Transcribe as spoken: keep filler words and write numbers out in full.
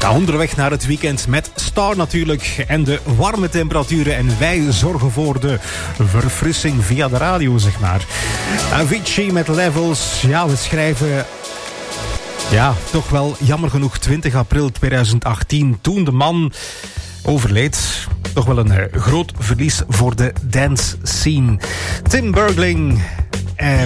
Ja, onderweg naar het weekend met Star natuurlijk. En de warme temperaturen. En wij zorgen voor de verfrissing via de radio, zeg maar. Avicii met Levels. Ja, we schrijven... Ja, toch wel jammer genoeg twintig april tweeduizend achttien. Toen de man overleed. Toch wel een uh, groot verlies voor de dance scene. Tim Bergling... Uh,